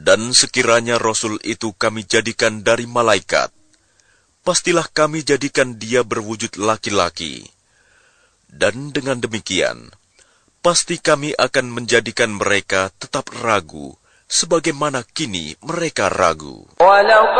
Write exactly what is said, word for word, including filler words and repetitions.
Dan sekiranya Rasul itu kami jadikan dari malaikat, pastilah kami jadikan dia berwujud laki-laki. Dan dengan demikian, pasti kami akan menjadikan mereka tetap ragu, sebagaimana kini mereka ragu.